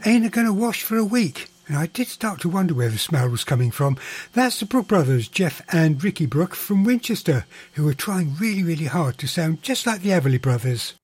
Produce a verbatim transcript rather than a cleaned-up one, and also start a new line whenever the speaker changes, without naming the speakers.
Ain't A Gonna Wash for a Week. And I did start to wonder where the smell was coming from. That's the Brook brothers, Jeff and Ricky Brook from Winchester, who are trying really, really hard to sound just like the Everly Brothers.